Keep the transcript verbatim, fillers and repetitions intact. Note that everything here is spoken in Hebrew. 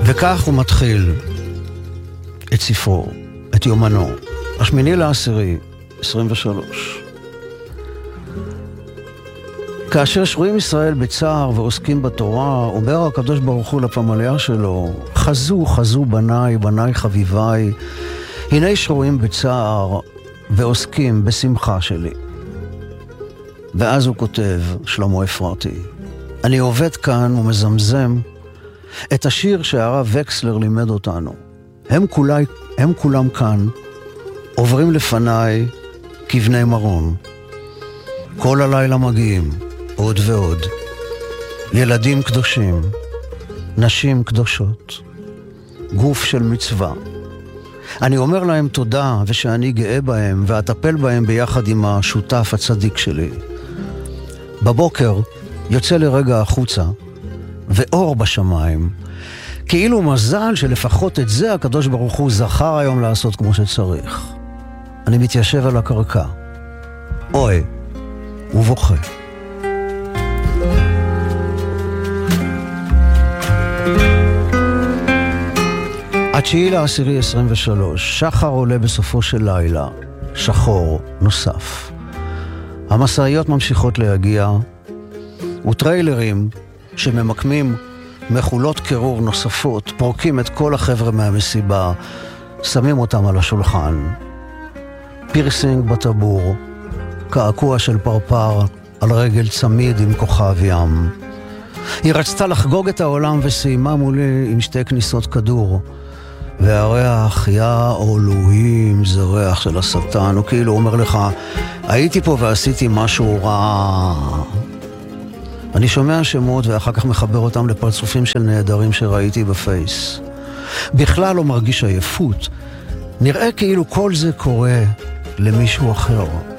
וכך הוא מתחיל את ספרו, את יומנו, השמיני לעשירי, עשרים ושלוש. כאשר שרויים ישראל בצער ועוסקים בתורה, אומר הקדוש ברוך הוא לפמליה שלו, חזו, חזו בניי, בניי חביביי, הנה שרויים בצער ועוסקים בשמחה שלי. ואז הוא כותב, שלמה אפרתי, אני עובד כאן ומזמזם את השיר שהרב וקסלר לימד אותנו. הם, כולי, הם כולם כאן, עוברים לפניי כבני מרום. כל הלילה מגיעים, עוד ועוד. ילדים קדושים, נשים קדושות, גוף של מצווה. אני אומר להם תודה ושאני גאה בהם ואטפל בהם ביחד עם השותף הצדיק שלי. בבוקר יוצא לרגע החוצה ואור בשמיים, כאילו מזל שלפחות את זה הקדוש ברוך הוא זכר היום לעשות כמו שצריך. אני מתיישב על הקרקע, אוי, ובוכה. התשיעי לעשירי עשרים ושלוש, שחר עולה בסופו של לילה, שחור נוסף. המשאיות ממשיכות להגיע, וטריילרים שממקמים מחולות קירור נוספות, פורקים את כל החבר'ה מהמסיבה, שמים אותם על השולחן. פירסינג בטבור, קעקוע של פרפר על רגל צמיד עם כוכב ים. היא רצתה לחגוג את העולם וסיימה מולי עם שתי כניסות כדור. והריח, יא אלוהים, זה ריח של השטן. הוא כאילו אומר לך, הייתי פה ועשיתי משהו רע. אני שומע שמות ואחר כך מחבר אותם לפרצופים של נהדרים שראיתי בפייס. בכלל לא מרגיש עייפות. נראה כאילו כל זה קורה למישהו אחר.